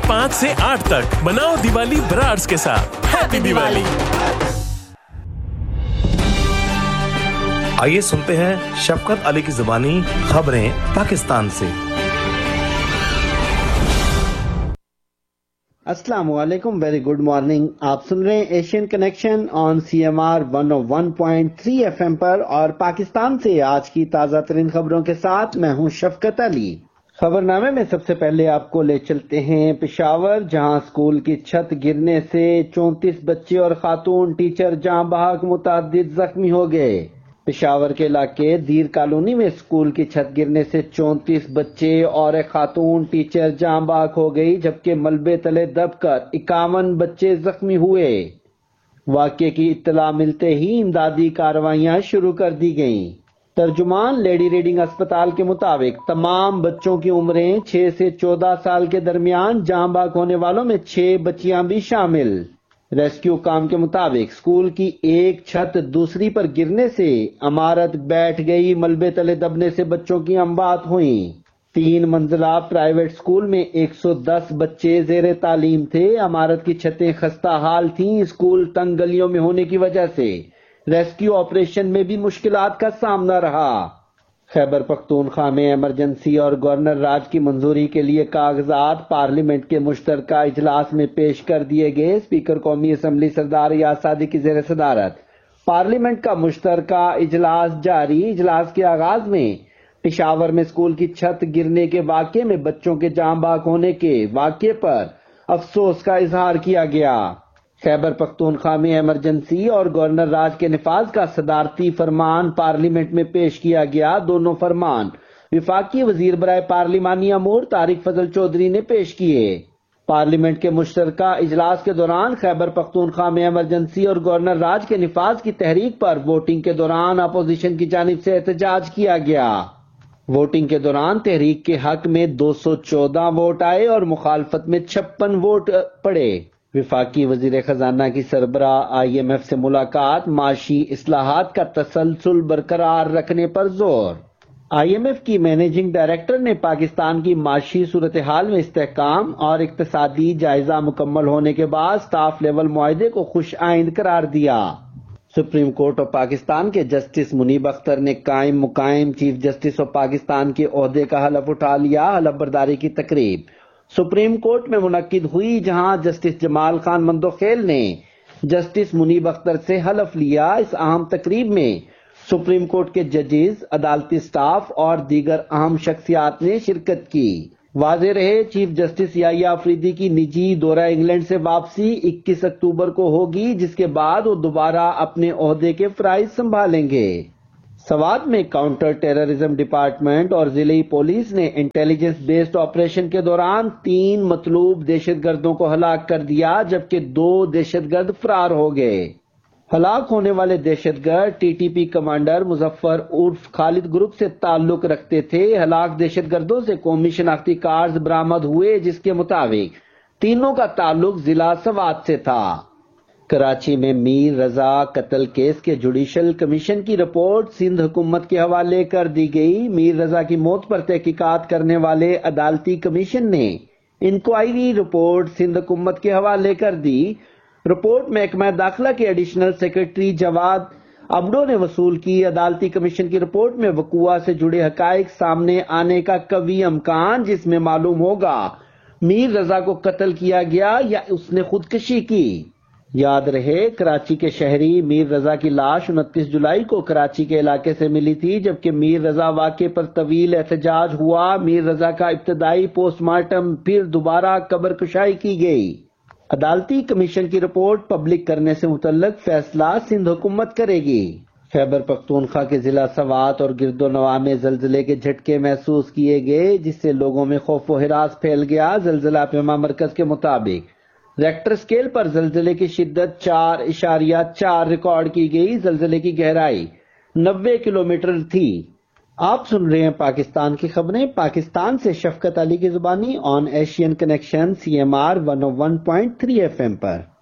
5 से 8 तक बनाओ दिवाली ब्रार्स के साथ। हैप्पी दिवाली। आइए सुनते हैं शफकत अली की जुबानी खबरें पाकिस्तान से। अस्सलाम वालेकुम, वेरी गुड मॉर्निंग। आप सुन रहे हैं Asian connection on CMR 101.3 FM पर और पाकिस्तान से आज की ताज़ा तरीन खबरों के साथ मैं हूं शफकत अली। खबरनामे में सबसे पहले आपको ले चलते हैं पेशावर, जहां स्कूल की छत गिरने से 34 बच्चे और खातून टीचर जाँ बहक मुतअद्दिद जख्मी हो गए। पेशावर के इलाके दीर कॉलोनी में स्कूल की छत गिरने से 34 बच्चे और एक खातून टीचर जाँ बहक हो गई, जबकि मलबे तले दबकर 51 बच्चे जख्मी हुए। वाक़ये की इत्तला मिलते ही इमदादी कार्रवाइयां शुरू कर दी गईं। तर्जुमान लेडी रीडिंग अस्पताल के मुताबिक तमाम बच्चों की उम्रें 6 से 14 साल के दरमियान, जाँ बहक होने वालों में 6 बच्चियां भी शामिल। रेस्क्यू काम के मुताबिक स्कूल की एक छत दूसरी पर गिरने से इमारत बैठ गई, मलबे तले दबने से बच्चों की अमवात हुई। 3 मंजिला प्राइवेट स्कूल में 110 बच्चे जेर तालीम थे। इमारत की छतें खस्ता हाल थीं। स्कूल तंग गलियों में होने की वजह से रेस्क्यू ऑपरेशन में भी मुश्किलात का सामना रहा। खैबर पख्तूनख्वा में इमरजेंसी और गवर्नर राज की मंजूरी के लिए कागजात पार्लियामेंट के मुश्तरका इजलास में पेश कर दिए गए। स्पीकर कौमी असम्बली सरदार रियाज सादी की जेर सदारत पार्लियामेंट का मुश्तरका इजलास जारी। इजलास के आगाज में पेशावर में स्कूल की छत गिरने के वाक़ये में बच्चों के जाँ बहक होने के वाक़ये पर अफसोस का इजहार किया गया। खैबर पख्तूनख्वा में इमरजेंसी और गवर्नर राज के निफाज का सदारती फरमान पार्लियामेंट में पेश किया गया। दोनों फरमान विफाकी वजीर बराए पार्लिमानी अमूर तारिक फजल चौधरी ने पेश किए। पार्लियामेंट के मुश्तरका इजलास के दौरान खैबर पख्तूनख्वा में इमरजेंसी और गवर्नर राज के निफाज की तहरीक पर वोटिंग के दौरान अपोजिशन की जानिब से एहतजाज किया गया। वोटिंग के दौरान तहरीक के हक में 214 वोट आए और मुखालफत में 56 वोट पड़े। विफाकी वजीर खजाना की सरबराह IMF से मुलाकात, माशी इस्लाहात का तसलसल बरकरार रखने पर जोर। IMF की मैनेजिंग डायरेक्टर ने पाकिस्तान की माशी सूरत हाल में इस्तेहकाम और इक्तसादी जायजा मुकम्मल होने के बाद स्टाफ लेवल मुआहदे को खुश आइंद करार दिया। सुप्रीम कोर्ट ऑफ पाकिस्तान के जस्टिस मुनीब अख्तर ने कायम मुकायम चीफ जस्टिस ऑफ पाकिस्तान के ओहदे का हलफ उठा लिया। हलफ बर्दारी की तकरीब सुप्रीम कोर्ट में मुनक्किद हुई, जहां जस्टिस जमाल खान मंदोखेल ने जस्टिस मुनीब अख्तर से हलफ लिया। इस अहम तकरीब में सुप्रीम कोर्ट के जजेस, अदालती स्टाफ और दीगर अहम शख्सियात ने शिरकत की। वाज़ेह रहे चीफ जस्टिस याहिया अफरीदी की निजी दौरा इंग्लैंड से वापसी 21 अक्टूबर को होगी, जिसके बाद वो दोबारा अपने ओहदे के फराइज संभालेंगे। सवात में काउंटर टेररिज्म डिपार्टमेंट और जिले पुलिस ने इंटेलिजेंस बेस्ड ऑपरेशन के दौरान 3 मतलूब दहशतगर्दों को हलाक कर दिया, जबकि 2 दहशतगर्द फरार हो गए। हलाक होने वाले दहशतगर्द TTP कमांडर मुजफ्फर उर्फ खालिद ग्रुप से ताल्लुक रखते थे। हलाक दहशतगर्दों से कौमी शनाख्ती कार्ड बरामद हुए, जिसके मुताबिक तीनों का ताल्लुक जिला सवात से था। कराची में मीर रजा कत्ल केस के जुडिशल कमीशन की रिपोर्ट सिंध हुकूमत के हवाले कर दी गई। मीर रजा की मौत पर तहकीकात करने वाले अदालती कमीशन ने इंक्वायरी रिपोर्ट सिंध हुकूमत के हवाले कर दी। रिपोर्ट महकमा दाखिला के एडिशनल सेक्रेटरी जवाद अबडो ने वसूल की। अदालती कमीशन की रिपोर्ट में वकूआ से जुड़े हकाइक सामने आने का कवी इम्कान, जिसमें मालूम होगा मीर रजा को कत्ल किया गया या उसने खुदकशी की। याद रहे कराची के शहरी मीर रजा की लाश 29 जुलाई को कराची के इलाके से मिली थी, जबकि मीर रजा वाक़े पर तवील एहतजाज हुआ। मीर रजा का इब्तदाई पोस्टमार्टम फिर दोबारा कब्र कुशाई की गई। अदालती कमीशन की रिपोर्ट पब्लिक करने से मुतल्लिक फैसला सिंध हुकूमत करेगी। खैबर पख्तूनख्वा के जिला सवात और गिरदोनवा में जलजिले के झटके महसूस किए गए, जिससे लोगों में खौफ व हिरास फैल गया। जलजिला पैमा मरकज के मुताबिक रेक्टर स्केल पर जलजिले की शिद्दत 4.4 रिकॉर्ड की गई। जलजिले की गहराई 90 किलोमीटर थी। आप सुन रहे हैं पाकिस्तान की खबरें पाकिस्तान से शफकत अली की जुबानी on Asian connection CMR 101.3 FM पर।